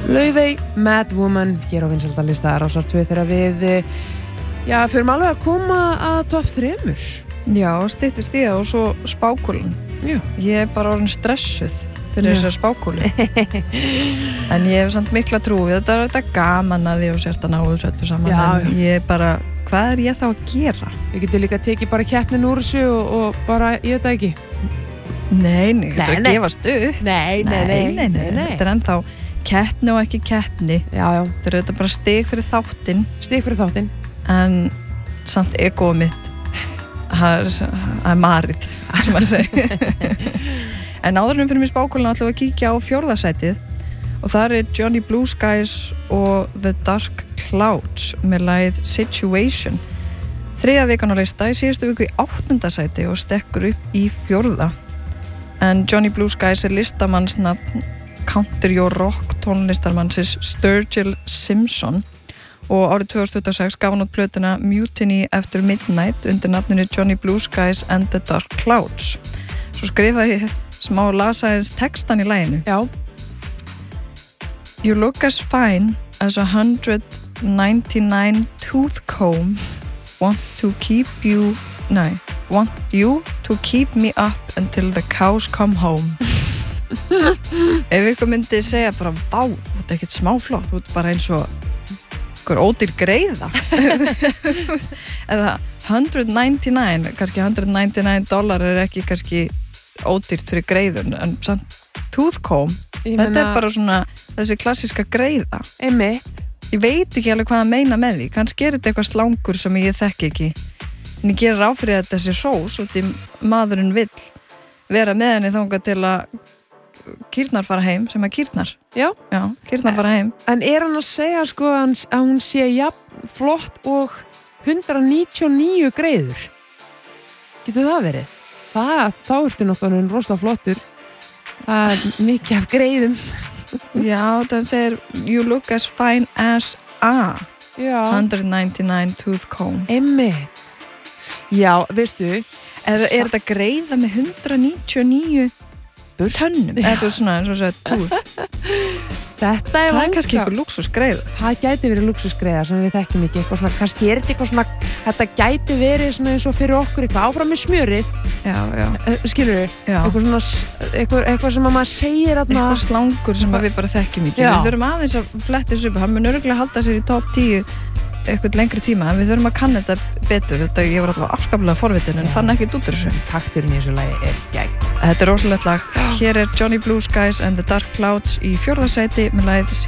Laufey, Mad Woman hér á vinsældalista Rásar 2 þegar við förum alveg að koma að topp 3. Já, styttist í það og svo spákúlan. Já. Ég bara orðin stressuð fyrir þessar spákúlu. En ég hef samt mikla trú við þetta er þetta gaman að því og sérst að ná þessu öllu saman. Já. En ég bara, hvað er ég þá að gera? Við getum líka tekið bara keppnin úr þessu og bara, ég veit það ekki. Nei, þetta er að gefast upp. Nei. Þetta er ennþá keppni og ekki keppni. Já. Þetta er þetta bara stig fyrir þáttinn. Stig fyrir þáttinn. En samt egoð mitt það er marið, sem að segja. En áðurinnum fyrir mig spákúluna ætlum við að kíkja á 4. sætið og það er Johnny Blue Skies og The Dark Clouds með lagið Situation. 3. vikan á lista í síðustu viku í 8. sæti og stekkur upp í 4. En Johnny Blue Skies er listamannsnafn country og rock tónlistarmannsins Sturgill Simpson og árið 2026 gaf hann út plötuna Mutiny After Midnight undir nafninu Johnny Blue Skies and the Dark Clouds. Svo skrifaði ég smá lasaðins textan í laginu. Já. You look as fine as 199 tooth comb want you to keep me up until the cows come home. Ef ykkur myndi segja bara vá, þú ert ekkert smáflott, þú ert bara eins og ykkur ódýr greiða eða 199, kannski $199 er ekki kannski ódýrt fyrir greiðun en samt tooth comb, þetta er bara svona þessi klassíska greiða. Einmitt. Ég veit ekki alveg hvað að meina með því, kannski er þetta eitthvað slangur sem ég þekki ekki en ég gerir ráð fyrir þetta þessi hrós og því maðurinn vill vera með henni þangað til að kýrnar fara heim sem að kýrnar. Já, kýrnar fara heim. En er hann að segja sko að hún sé jafn flott og 199 greiður? Getur það verið? Þá ertu náttúrulega rosalega flottur. Það er mikið af greiðum. Já, það segir you look as fine as a 199 tooth comb. Einmitt. Já, veistu, er þetta greiða með 199 tönnum, eða þú svona eins og segja tooth. Þetta er það er kannski eitthvað lúxusgreiða. Það gæti verið lúxusgreiða sem við þekkjum ekki eitthvað svona, kannski er þetta eitthvað svona, þetta gæti verið svona eins og fyrir okkur eitthvað áfram með smjörið. Já. Skilurðu? Já. Eitthvað svona, eitthvað sem að maður segir að eitthvað slangur sem við bara þekkjum ekki. Við þurfum aðeins að fletta þessu upp, hann mun örugglega halda sér í top 10 eitthvað lengri tíma, en við þurfum að kanna þetta betur. Þetta, ég var alltaf afskaplega forvitin en fann ekkert út úr þessu. Takturinn í þessu lagi er gegn. Þetta er rosalegt lag. Hér er Johnny Blue Skies and the Dark Clouds í 4. sæti með lagið